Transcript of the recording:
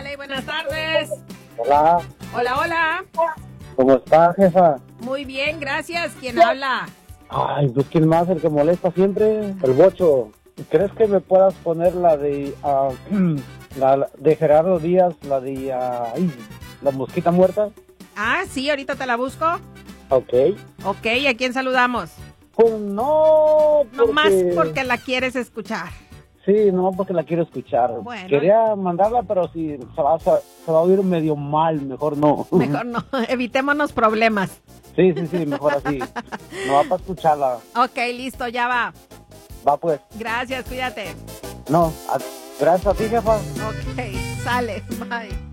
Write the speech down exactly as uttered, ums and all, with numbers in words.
Sale, buenas tardes. Hola. Hola, hola. ¿Cómo está, jefa? Muy bien, gracias. ¿Quién habla? Ay, pues ¿quién más? El que molesta siempre. El Bocho. ¿Crees que me puedas poner la de... Uh, la de Gerardo Díaz, la de... Uh, ay, la mosquita muerta? Ah, sí, ahorita te la busco. Ok. Ok, ¿a quién saludamos? Pues no, porque... Nomás porque la quieres escuchar. Sí, no, porque la quiero escuchar. Bueno. Quería mandarla, pero si se va, se, se va a oír medio mal, mejor no. Mejor no, evitémonos problemas. Sí, sí, sí, mejor así. No va para escucharla. Ok, listo, ya va. Va pues. Gracias, cuídate. No, a, gracias a ti, jefa. Ok, sale, bye.